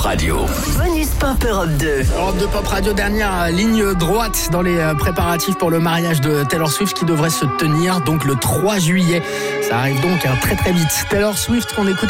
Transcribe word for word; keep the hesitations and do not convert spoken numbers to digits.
Radio. Bonus Pop Europe deux. Europe deux Pop Radio, dernière ligne droite dans les préparatifs pour le mariage de Taylor Swift qui devrait se tenir donc le trois juillet. Ça arrive donc hein, très très vite. Taylor Swift qu'on écoute